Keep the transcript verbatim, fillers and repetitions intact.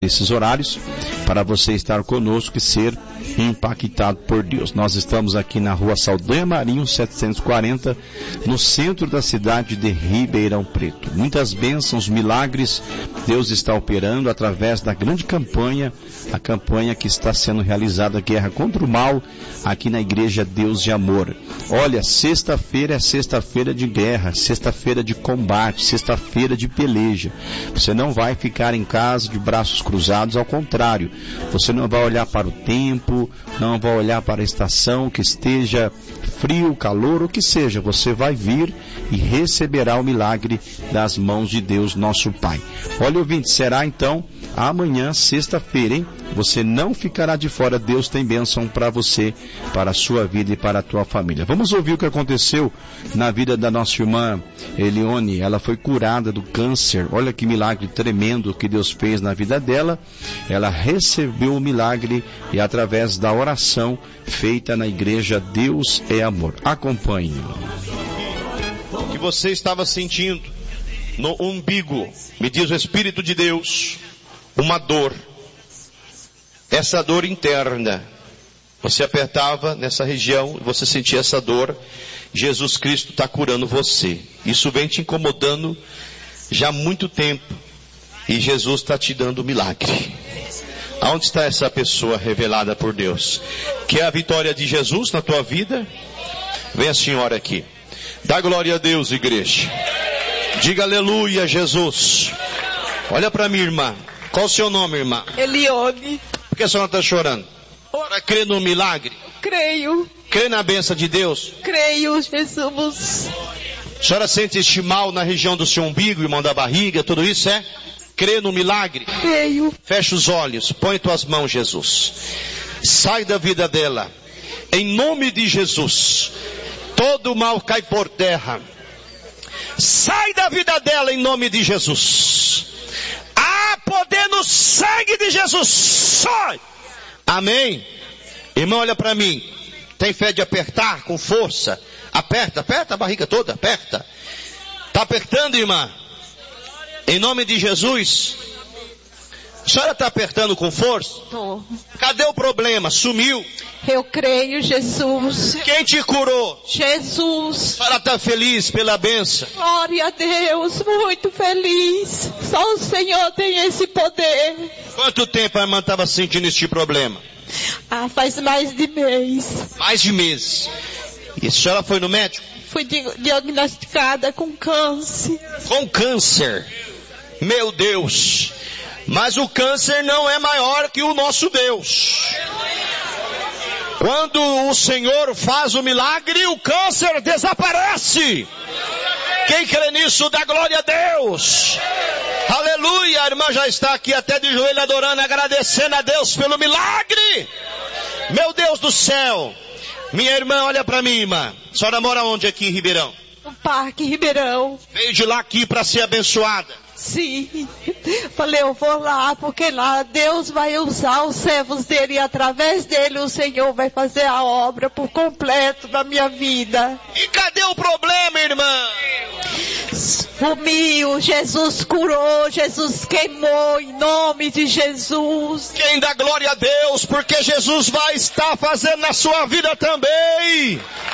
esses horários, para você estar conosco e ser impactado por Deus. Nós estamos aqui na rua Saldanha Marinho, setecentos e quarenta, no centro da cidade de Ribeirão Preto. Muitas bênçãos, milagres, Deus está operando através da grande campanha, a campanha que está sendo realizada, Guerra contra o Mal, aqui na Igreja Deus de Amor. Olha, sexta-feira é sexta-feira de guerra, sexta-feira de combate, sexta-feira de peleja. Você não vai ficar em casa de braços cruzados, ao contrário, você não vai olhar para o tempo, não vai olhar para a estação, que esteja frio, calor, o que seja, você vai vir e receberá o milagre das mãos de Deus, nosso Pai. Olha, ouvinte, será então amanhã, sexta-feira, hein? Você não ficará de fora, Deus tem bênção para você, para a sua vida e para a tua família. Vamos ouvir o que aconteceu na vida da nossa irmã Elione. Ela foi curada do câncer. Olha que milagre tremendo que Deus fez na vida dela. Ela recebeu o milagre e através da oração feita na igreja Deus é Amor. Acompanhe. O que você estava sentindo no umbigo, me diz o Espírito de Deus, uma dor. Essa dor interna, você apertava nessa região, você sentia essa dor. Jesus Cristo está curando você. Isso vem te incomodando já há muito tempo. E Jesus está te dando o milagre. Aonde está essa pessoa revelada por Deus? Quer a vitória de Jesus na tua vida? Vem a senhora aqui. Dá glória a Deus, igreja. Diga aleluia, Jesus. Olha para mim, irmã. Qual o seu nome, irmã? Elione. Por que a senhora está chorando? Ora, crê no milagre? Creio. Crê na bênção de Deus? Creio, Jesus. A senhora sente este mal na região do seu umbigo, irmão, da barriga, tudo isso é? Crê no milagre? Creio. Fecha os olhos, põe tuas mãos, Jesus. Sai da vida dela. Em nome de Jesus. Todo mal cai por terra. Sai da vida dela em nome de Jesus. Há poder no sangue de Jesus. Sai. Amém. Irmão, olha para mim. Tem fé de apertar com força? Aperta, aperta a barriga toda, aperta. Está apertando, irmã? Em nome de Jesus. A senhora está apertando com força? Tô. Cadê o problema? Sumiu? Eu creio, Jesus. Quem te curou? Jesus. A senhora está feliz pela bênção? Glória a Deus, muito feliz. Só o Senhor tem esse poder. Quanto tempo a irmã estava sentindo este problema? Ah, faz mais de mês. Mais de meses. E a senhora foi no médico? Fui diagnosticada com câncer. Com câncer. Meu Deus. Mas o câncer não é maior que o nosso Deus. Quando o Senhor faz o milagre, o câncer desaparece. Quem crê nisso, dá glória a Deus. Aleluia, a irmã já está aqui até de joelho adorando, agradecendo a Deus pelo milagre. Meu Deus do céu. Minha irmã, olha para mim, irmã. A senhora mora onde aqui em Ribeirão? No Parque Ribeirão. Veio de lá aqui para ser abençoada. Sim. Falei, eu vou lá, porque lá Deus vai usar os servos dele e através dele o Senhor vai fazer a obra por completo da minha vida. E cadê o problema, irmã? Sumiu, Jesus curou, Jesus queimou em nome de Jesus. Quem dá glória a Deus, porque Jesus vai estar fazendo na sua vida também.